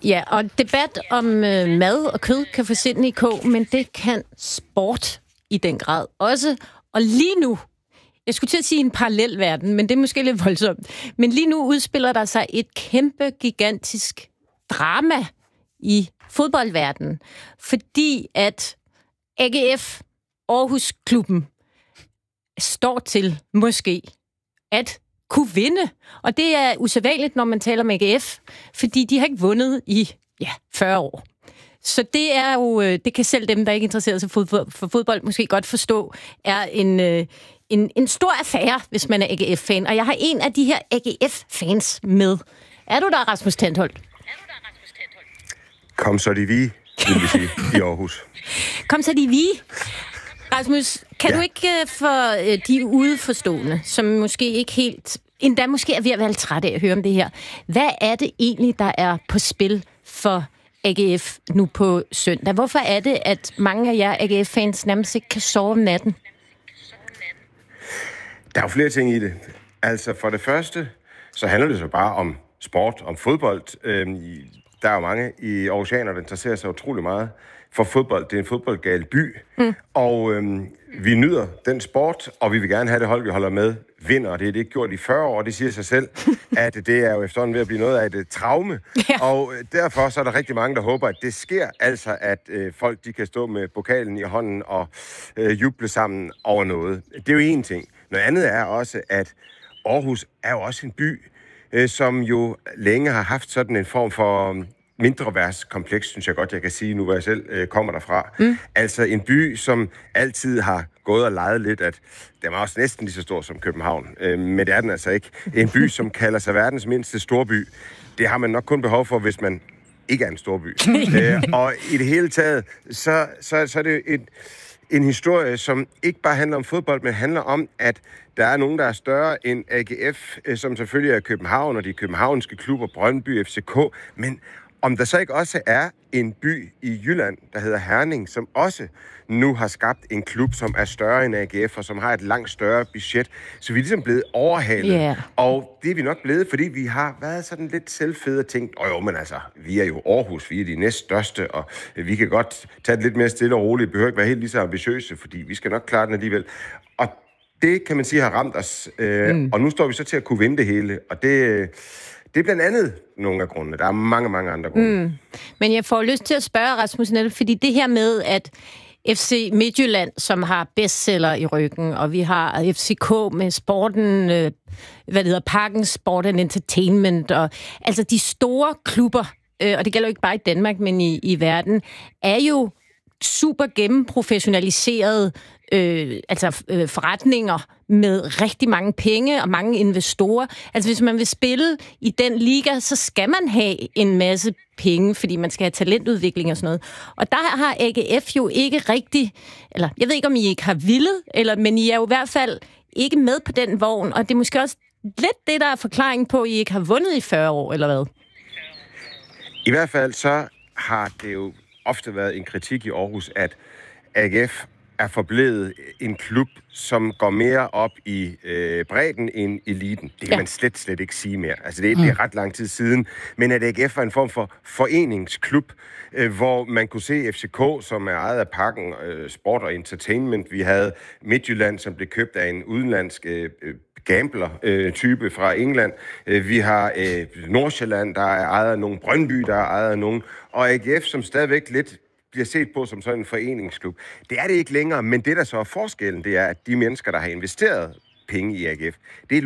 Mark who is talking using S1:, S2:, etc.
S1: Ja, og debat om mad og kød kan få sindene i kog, men det kan sport i den grad også. Og lige nu, jeg skulle til at sige en parallel verden, men det er måske lidt voldsomt. Men lige nu udspiller der sig et kæmpe, gigantisk drama i fodboldverdenen, fordi at AGF, Aarhus-klubben, står til måske at kunne vinde. Og det er usædvanligt, når man taler om AGF, fordi de har ikke vundet i 40 år. Så det er jo, det kan selv dem, der ikke interesserer sig for fodbold, måske godt forstå, er en stor affære, hvis man er AGF-fan. Og jeg har en af de her AGF-fans med. Er du der, Rasmus Tandholt?
S2: Kom så de vi, vil vi sige, i Aarhus.
S1: Kom så de vi. Rasmus, kan du ikke for de udeforstående, som måske ikke helt, endda måske er ved at være træt af at høre om det her, hvad er det egentlig, der er på spil for AGF nu på søndag? Hvorfor er det, at mange af jer AGF-fans nærmest ikke kan sove om natten?
S2: Der er jo flere ting i det. Altså for det første, så handler det så bare om sport, om fodbold. Der er jo mange i Aarhusianer, der interesserer sig utrolig meget for fodbold. Det er en fodboldgal by, og vi nyder den sport, og vi vil gerne have det hold, vi holder med, vinder. Det er det ikke gjort i 40 år, det siger sig selv, at det er jo efterhånden ved at blive noget af et traume. Ja. Og derfor så er der rigtig mange, der håber, at det sker, altså at folk de kan stå med pokalen i hånden og juble sammen over noget. Det er jo en ting. Noget andet er også, at Aarhus er jo også en by, som jo længe har haft sådan en form for mindreværdskompleks, synes jeg godt, jeg kan sige, nu hvor jeg selv kommer derfra. Altså en by, som altid har gået og leget lidt, at den var også næsten lige så stor som København. Men det er den altså ikke. En by, som kalder sig verdens mindste storby. Det har man nok kun behov for, hvis man ikke er en storby. Og i det hele taget, så er det en historie, som ikke bare handler om fodbold, men handler om, at der er nogen, der er større end AGF, som selvfølgelig er København, og de københavnske klubber, Brøndby, FCK, men om der så ikke også er en by i Jylland, der hedder Herning, som også nu har skabt en klub, som er større end AGF, og som har et langt større budget. Så vi er ligesom blevet overhalet. Yeah. Og det er vi nok blevet, fordi vi har været sådan lidt selvfede og tænkt, men altså, vi er jo Aarhus, vi er de næststørste, og vi kan godt tage det lidt mere stille og roligt. Vi behøver ikke være helt lige så ambitiøse, fordi vi skal nok klare den alligevel. Og det kan man sige har ramt os. Og nu står vi så til at kunne vinde det hele, og det er blandt andet nogle af grundene. Der er mange, mange andre grunde.
S1: Men jeg får lyst til at spørge, Rasmus, netop, fordi det her med, at FC Midtjylland, som har bestseller i ryggen, og vi har FCK med sporten, Parken Sport and Entertainment, og altså de store klubber, og det gælder jo ikke bare i Danmark, men i verden, er jo super gennemprofessionaliserede forretninger med rigtig mange penge og mange investorer. Altså hvis man vil spille i den liga, så skal man have en masse penge, fordi man skal have talentudvikling og sådan noget. Og der har AGF jo ikke rigtig, eller jeg ved ikke, om I ikke har villet, men I er jo i hvert fald ikke med på den vogn, og det er måske også lidt det, der er forklaringen på, at I ikke har vundet i 40 år, eller hvad?
S2: I hvert fald så har det jo ofte været en kritik i Aarhus, at AGF er forblevet en klub, som går mere op i bredden end eliten. Det kan man slet ikke sige mere. Altså det er ret lang tid siden. Men at AGF var en form for foreningsklub, hvor man kunne se FCK, som er ejet af Parken Sport og Entertainment. Vi havde Midtjylland, som blev købt af en udenlandsk gambler-type fra England. Vi har Nordsjælland, der er ejet af nogen. Brøndby, der er ejet af nogen. Og AGF, som stadigvæk lidt bliver set på som sådan en foreningsklub. Det er det ikke længere, men det, der så er forskellen, det er, at de mennesker, der har investeret penge i AGF, det er